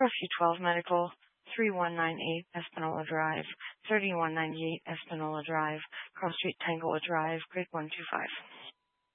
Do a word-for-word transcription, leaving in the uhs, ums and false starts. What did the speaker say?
Curfew twelve Medical, thirty-one ninety-eight Espanola Drive, thirty-one ninety-eight Espanola Drive, Cross Street Tangola Drive, Grade one two five.